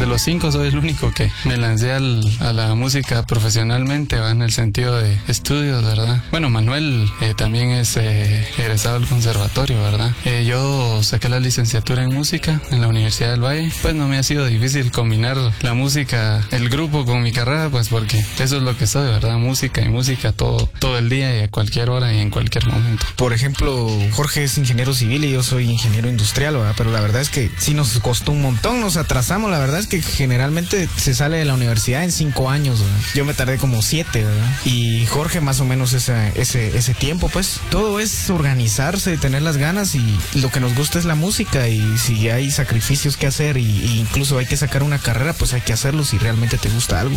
de los 5 soy el único que me lancé a la música profesionalmente, ¿va? En el sentido de estudios, ¿verdad? Bueno, Manuel también es egresado del conservatorio, ¿verdad? Yo saqué la licenciatura en música en la Universidad del Valle. Pues no me ha sido difícil combinar la música, el grupo con mi carrera, pues porque eso es lo que soy, ¿verdad? Música y música todo el día y a cualquier hora y en cualquier momento. Por ejemplo, Jorge es ingeniero civil y yo soy ingeniero industrial, ¿verdad? Pero la verdad es que sí nos costó un montón, nos atrasamos. La verdad es que generalmente se sale de la universidad en 5 años, ¿verdad? Yo me tardé como 7, ¿verdad? Y Jorge más o menos ese tiempo, pues. Todo es organizarse, tener las ganas, y lo que nos gusta es la música, y si hay sacrificios que hacer y incluso hay que sacar una carrera, pues hay que hacerlo si realmente te gusta algo.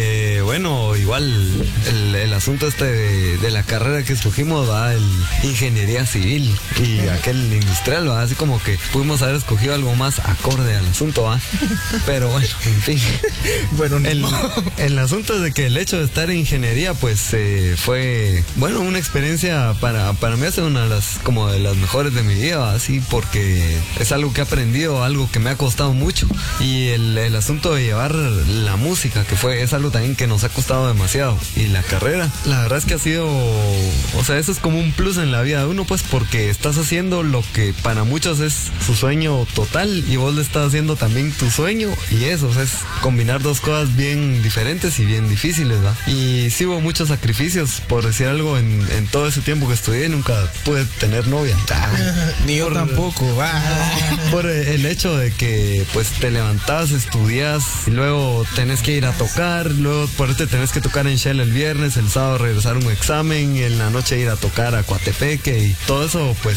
Bueno, igual el asunto de la carrera que escogimos, ¿va? El ingeniería civil y aquel industrial, ¿va? Así como que pudimos haber escogido algo más acorde al asunto, ¿va? Pero bueno, en fin. Bueno, el asunto es de que el hecho de estar en ingeniería, pues fue, bueno, una experiencia para mí es una de las mejores de mi vida, ¿va? Así, porque es algo que he aprendido, algo que me ha costado mucho, y el asunto de llevar la música, es algo también que nos ha costado demasiado, y la carrera, la verdad es que ha sido, o sea, eso es como un plus en la vida de uno, pues, porque estás haciendo lo que para muchos es su sueño total, y vos le estás haciendo también tu sueño, y eso, o sea, es combinar dos cosas bien diferentes y bien difíciles, ¿va? Y sí hubo muchos sacrificios, por decir algo, en todo ese tiempo que estudié, nunca pude tener novia. Ni yo tampoco, por el hecho de que pues te levantás, estudias y luego tenés que ir a tocar, luego por eso tenés que tocar en Shell el viernes, el sábado regresar un examen, y en la noche ir a tocar a Coatepeque, y todo eso pues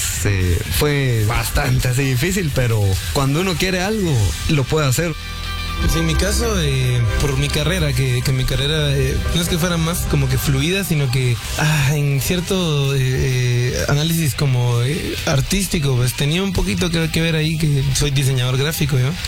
fue bastante así difícil, pero cuando uno quiere algo lo puede hacer. Pues en mi caso, por mi carrera, que mi carrera no es que fuera más como que fluida, sino que en cierto análisis como artístico, pues tenía un poquito que ver ahí, que soy diseñador gráfico, yo.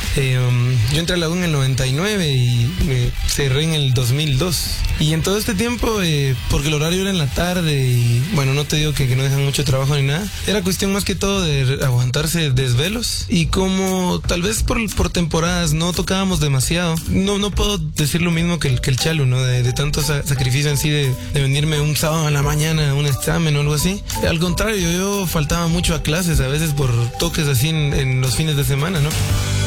Yo entré a la U en el 99 y me cerré en el 2002. Y en todo este tiempo, porque el horario era en la tarde y, bueno, no te digo que no dejan mucho trabajo ni nada, era cuestión más que todo de aguantarse desvelos, y como tal vez por temporadas no tocábamos demasiado. No puedo decir lo mismo que el Chalu, ¿no? De tanto sacrificio en sí, de venirme un sábado en la mañana a un examen o algo así. Al contrario, yo faltaba mucho a clases, a veces por toques así en los fines de semana, ¿no?